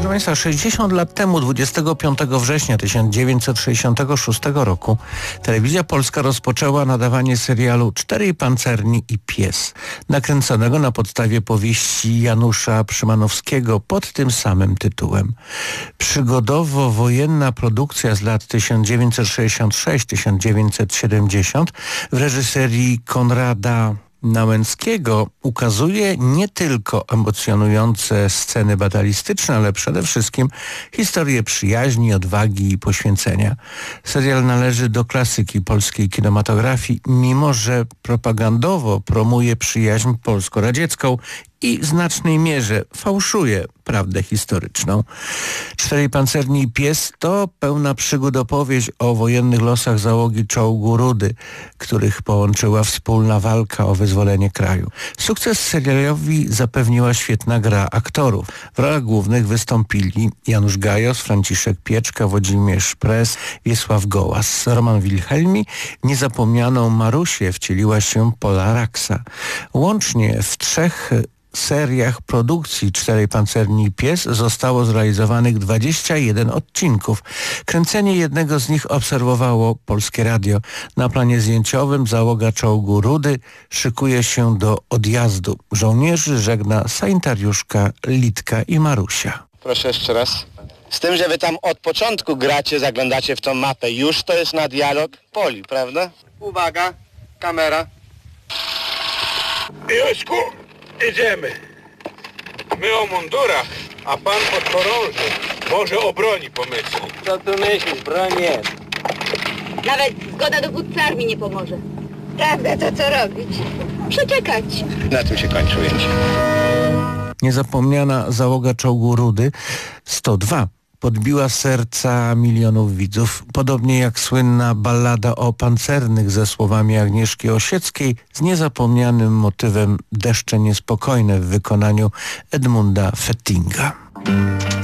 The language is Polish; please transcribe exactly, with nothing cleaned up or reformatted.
Państwa, sześćdziesiąt lat temu, dwudziestego piątego września tysiąc dziewięćset sześćdziesiątego szóstego roku, Telewizja Polska rozpoczęła nadawanie serialu Czterej pancerni i pies, nakręconego na podstawie powieści Janusza Przymanowskiego pod tym samym tytułem. Przygodowo-wojenna produkcja z lat tysiąc dziewięćset sześćdziesiąt sześć do tysiąc dziewięćset siedemdziesiąt w reżyserii Konrada Nałęckiego ukazuje nie tylko emocjonujące sceny batalistyczne, ale przede wszystkim historię przyjaźni, odwagi i poświęcenia. Serial należy do klasyki polskiej kinematografii, mimo że propagandowo promuje przyjaźń polsko-radziecką i w znacznej mierze fałszuje prawdę historyczną. Czterej pancerni i pies to pełna przygód opowieść o wojennych losach załogi czołgu Rudy, których połączyła wspólna walka o wyzwolenie kraju. Sukces serialowi zapewniła świetna gra aktorów. W rolach głównych wystąpili Janusz Gajos, Franciszek Pieczka, Włodzimierz Press, Wiesław Gołas. Roman Wilhelmi. Niezapomnianą Marusię wcieliła się Pola Raksa. Łącznie w trzech seriach produkcji Czterej pancerni i pies zostało zrealizowanych dwadzieścia jeden odcinków. Kręcenie jednego z nich obserwowało Polskie Radio. Na planie zdjęciowym załoga czołgu Rudy szykuje się do odjazdu. Żołnierzy żegna sanitariuszka Litka i Marusia. Proszę jeszcze raz. Z tym, że wy tam od początku gracie, zaglądacie w tą mapę. Już to jest na dialog Poli, prawda? Uwaga, kamera. Jośku, idziemy. My o mundurach, a pan podchorąży może o broni pomyśli. Co tu myślisz, broń jest. Nawet zgoda dowódcy armii nie pomoże. Prawda, to co robić? Przeczekać. Na tym się kończy ujęcie. Niezapomniana załoga czołgu Rudy sto dwa podbiła serca milionów widzów, podobnie jak słynna ballada o pancernych ze słowami Agnieszki Osieckiej z niezapomnianym motywem Deszcze niespokojne w wykonaniu Edmunda Fettinga.